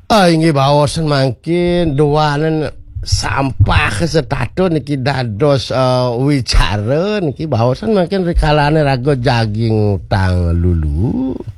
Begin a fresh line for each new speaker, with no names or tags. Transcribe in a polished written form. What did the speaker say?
Ingi bawasan makin doanan sampah kesetato niki dados wicara niki bawasan makin rikalane rago jaging utang lulu.